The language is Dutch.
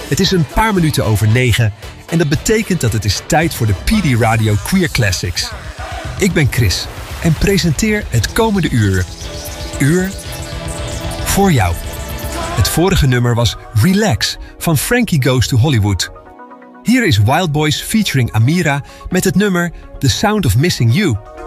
Het is een paar minuten over 9 en dat betekent dat het is tijd voor de PD Radio Queer Classics. Ik ben Chris en presenteer het komende uur voor jou. Het vorige nummer was Relax van Frankie Goes to Hollywood. Hier is Wild Boys featuring Amira met het nummer The Sound of Missing You.